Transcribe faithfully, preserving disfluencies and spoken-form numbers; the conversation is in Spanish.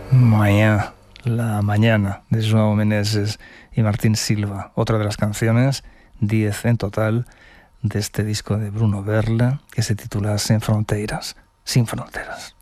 Mañana, la mañana de João Meneses y Martín Silva, otra de las canciones, diez en total, de este disco de Bruno Berla, que se titula Sin Fronteiras, Sin Fronteras.